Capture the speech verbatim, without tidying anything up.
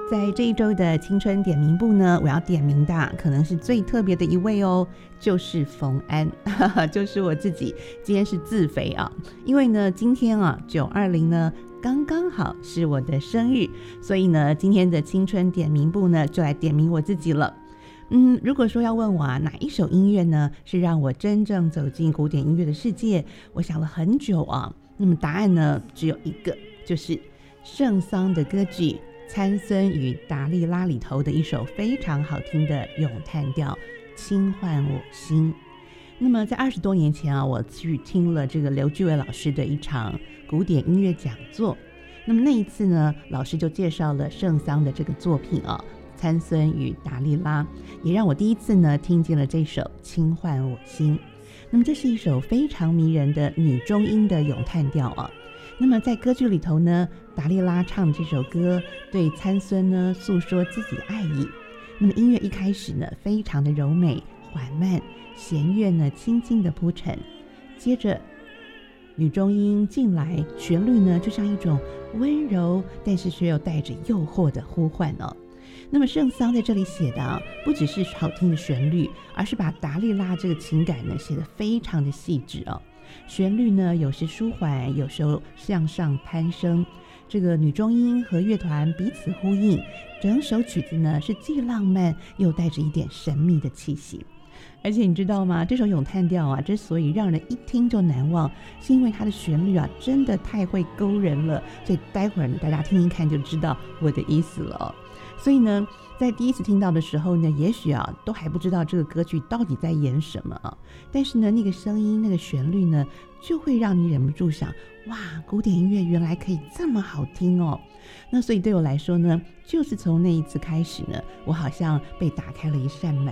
在这一周的青春点名部呢，我要点名的可能是最特别的一位哦，就是冯安就是我自己。今天是自肥啊，因为呢今天啊九二零呢刚刚好是我的生日，所以呢今天的青春点名部呢就来点名我自己了。嗯，如果说要问我啊，哪一首音乐呢是让我真正走进古典音乐的世界，我想了很久啊，那么答案呢只有一个，就是圣桑的歌剧《参孙与达利拉》里头的一首非常好听的咏叹调《轻唤我心》。那么在二十多年前啊，我去听了这个刘居伟老师的一场古典音乐讲座，那么那一次呢，老师就介绍了圣桑的这个作品啊，《参孙与达利拉》，也让我第一次呢听见了这首《轻唤我心》。那么这是一首非常迷人的女中音的咏叹调啊。那么在歌剧里头呢，达利拉唱这首歌，对参孙呢诉说自己的爱意。那么音乐一开始呢，非常的柔美缓慢，弦乐呢轻轻的铺陈，接着女中音进来，旋律呢就像一种温柔但是却又带着诱惑的呼唤哦。那么圣桑在这里写的啊，不只是好听的旋律，而是把达利拉这个情感呢写得非常的细致哦。旋律呢有时舒缓，有时候向上攀升，这个女中音和乐团彼此呼应，整首曲子呢是既浪漫又带着一点神秘的气息。而且你知道吗，这首咏叹调啊之所以让人一听就难忘，是因为它的旋律啊真的太会勾人了，所以待会儿呢大家听听看就知道我的意思了哦。所以呢在第一次听到的时候呢，也许啊都还不知道这个歌剧到底在演什么啊，但是呢那个声音那个旋律呢就会让你忍不住想，哇，古典音乐原来可以这么好听哦。那所以对我来说呢，就是从那一次开始呢，我好像被打开了一扇门